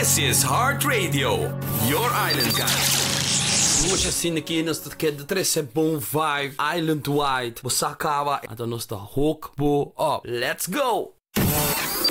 This is Heart Radio, your island guide. Hoje assim aqui nós quer de bom vibe, island wide, Osakawa, então nós tá hook bo up. Let's go.